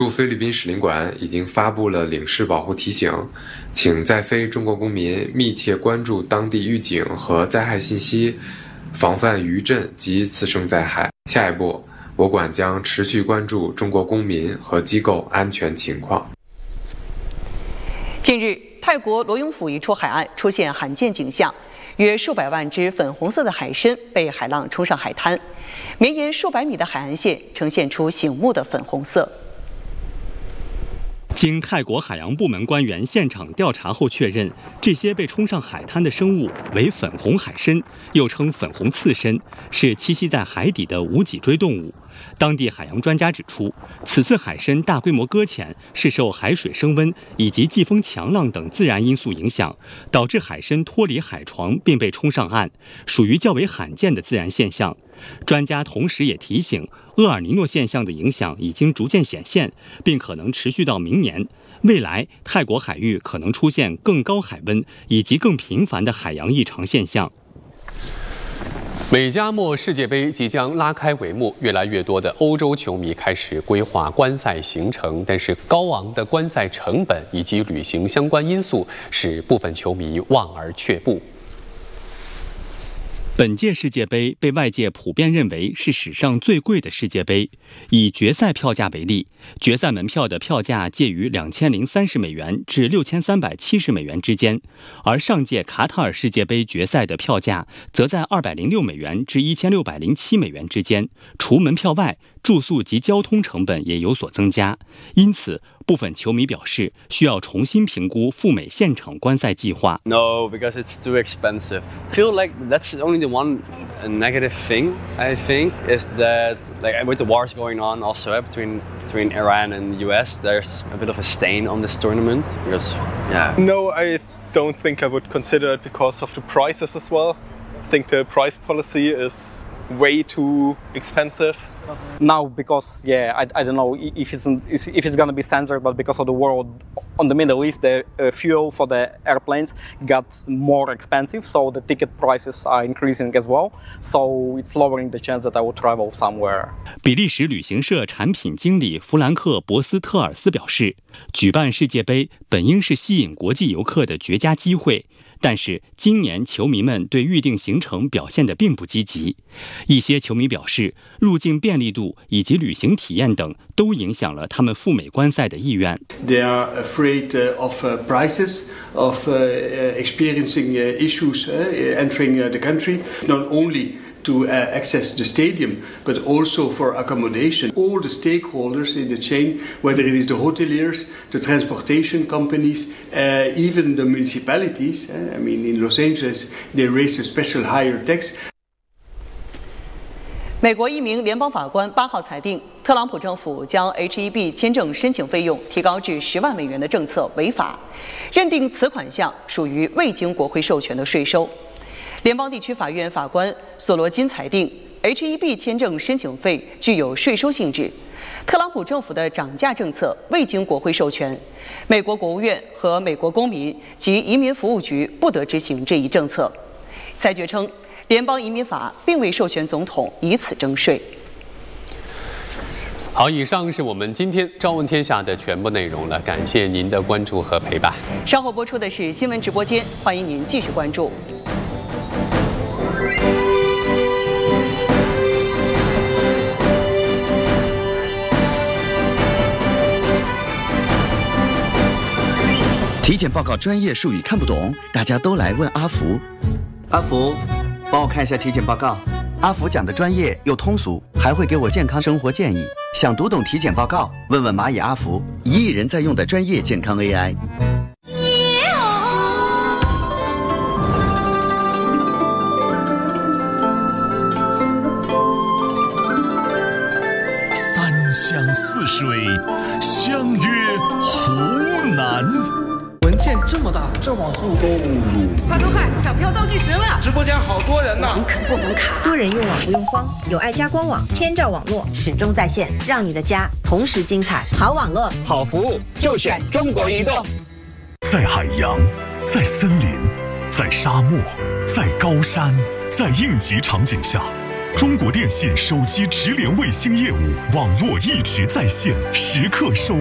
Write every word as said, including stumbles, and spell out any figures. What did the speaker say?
驻菲律宾使领馆已经发布了领事保护提醒，请在菲中国公民密切关注当地预警和灾害信息，防范余震及次生灾害。下一步，我馆将持续关注中国公民和机构安全情况。 近日，泰国罗雍府一处海岸出现罕见景象，约数百万只粉红色的海参被海浪冲上海滩，绵延数百米的海岸线呈现出醒目的粉红色。 经泰国海洋部门官员现场调查后确认，这些被冲上海滩的生物为粉红海参，又称粉红刺参，是栖息在海底的无脊椎动物。当地海洋专家指出，此次海参大规模搁浅是受海水升温以及季风强浪等自然因素影响，导致海参脱离海床并被冲上岸，属于较为罕见的自然现象。专家同时也提醒，厄尔尼诺现象的影响已经逐渐显现，并可能持续到明年。未来，泰国海域可能出现更高海温以及更频繁的海洋异常现象。 美加墨世界杯即将拉开帷幕，越来越多的欧洲球迷开始规划观赛行程，但是高昂的观赛成本以及旅行相关因素使部分球迷望而却步。 本届世界杯被外界普遍认为是史上最贵的世界杯。以决赛票价为例，决赛门票的票价介于两千零三十美元至六千三百七十美元之间，而上届卡塔尔世界杯决赛的票价则在二百零六美元至一千六百零七美元之间。除门票外，住宿及交通成本也有所增加，因此部分球迷表示需要重新评估赴美现场观赛计划。 No, because it's too expensive. I feel like that's only the one negative thing, I think, is that like with the wars going on also between between Iran and the U S, there's a bit of a stain on this tournament because yeah. No, I don't think I would consider it because of the prices as well. I think the price policy is way too expensive. Now, because yeah, I, I don't know if it's if it's gonna be censored, but because of the war on the Middle East, the uh, fuel for the airplanes got more expensive, so the ticket prices are increasing as well. So it's lowering the chance that I will travel somewhere. 比利时旅行社产品经理弗兰克·博斯特尔斯表示，举办世界杯本应是吸引国际游客的绝佳机会。但是今年球迷们对预定行程表现得并不积极，一些球迷表示，入境便利度以及旅行体验等都影响了他们赴美观赛的意愿。 They are afraid of prices, of experiencing issues entering the country, not only to uh, access the stadium, but also for accommodation. All the stakeholders in the chain, whether it is the hoteliers, the transportation companies, uh, even the municipalities. Uh, I mean, in Los Angeles, they raised a special higher tax. 美国一名联邦法官八号裁定，特朗普政府将 H 一 B 签证申请费用提高至十万美元的政策违法，认定此款项属于未经国会授权的税收。联邦地区法院法官索罗金裁定 ，H 一 B 签证申请费具有税收性质。特朗普政府的涨价政策未经国会授权，美国国务院和美国公民及移民服务局不得执行这一政策。裁决称，联邦移民法并未授权总统以此征税。 好，以上是我们今天《朝问天下》的全部内容了，感谢您的关注和陪伴。 稍后播出的是新闻直播间，欢迎您继续关注。 体检报告专业术语看不懂，大家都来问阿福。阿福，帮我看一下体检报告。阿福讲的专业又通俗，还会给我健康生活建议。想读懂体检报告，问问蚂蚁阿福，一亿人在用的专业健康 A I。 三湘四水，相约湖南。 文件这么大，这网速够鲁。 快快快，抢票倒计时了！ 直播间好多人呢。 网可不能卡，多人用网不用慌，有爱家官网，天照网络始终在线，让你的家同时精彩。好网络， 好服务，就选中国移动。在海洋，在森林，在沙漠，在高山，在应急场景下， 中国电信手机直连卫星业务网络一直在线，时刻收。